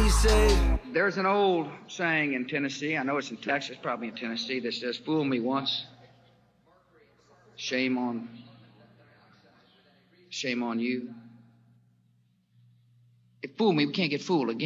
be safe. There's an old saying in Tennessee, I know it's in Texas, probably in Tennessee, that says, fool me once, shame on you. If fool me, we can't get fooled again.